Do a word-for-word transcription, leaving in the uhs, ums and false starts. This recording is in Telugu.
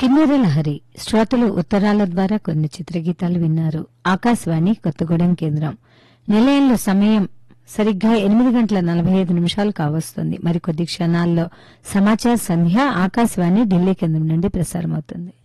కిన్నెర లహరి శ్రోతలు ఉత్తరాల ద్వారా కొన్ని చిత్రగీతాలు విన్నారు. ఆకాశవాణి కొత్తగూడెం కేంద్రం. నిలయంలో సమయం సరిగ్గా ఎనిమిది గంటల నలభై ఐదు నిమిషాలు కావస్తుంది. మరికొద్ది క్షణాల్లో సమాచార సంధ్య ఆకాశవాణి ఢిల్లీ కేంద్రం నుండి ప్రసారమవుతుంది.